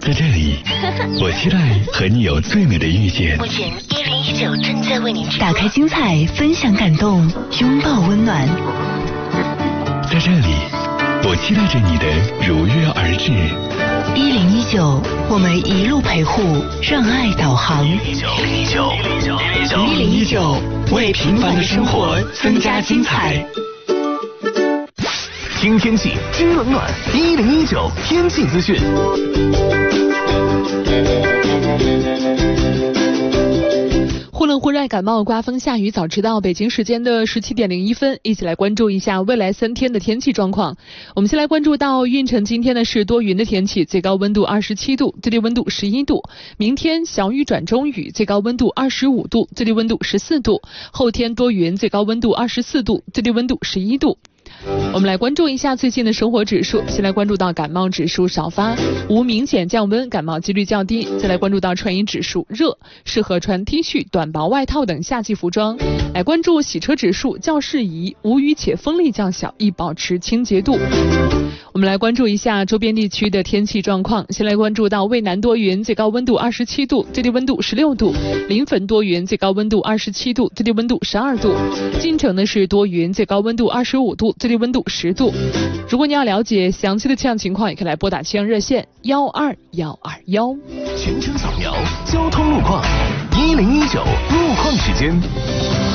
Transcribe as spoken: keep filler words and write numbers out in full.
在这里，我期待和你有最美的遇见。 目前一零一九正在为您直播。 打开精彩，分享感动，拥抱温暖。 在这里，我期待着你的如约而至。 一零一九，我们一路陪护，让爱导航。 一零一九，一零一九， 一零一九，为平凡的生活增加精彩。 听天气，知冷暖，一零一九天气资讯。 忽冷忽热，感冒、刮风、下雨，早知道。北京时间的十七点零一分，一起来关注一下未来三天的天气状况。我们先来关注到运城今天呢是多云的天气，最高温度二十七度，最低温度十一度。明天小雨转中雨，最高温度二十五度，最低温度十四度。后天多云，最高温度二十四度，最低温度十一度。我们来关注一下最近的生活指数，先来关注到感冒指数少发，无明显降温，感冒几率较低。再来关注到穿衣指数热，适合穿 T 恤、短薄外套等夏季服装。来关注洗车指数较适宜，无雨且风力较小，宜保持清洁度。我们来关注一下周边地区的天气状况，先来关注到渭南多云，最高温度二十七度，最低温度十六度；临汾多云，最高温度二十七度，最低温度十二度；晋城呢是多云，最高温度二十五度，最低温度十度。如果你要了解详细的气象情况，也可以来拨打气象热线幺二幺二幺。 全程扫描交通路况，一零一九路况时间。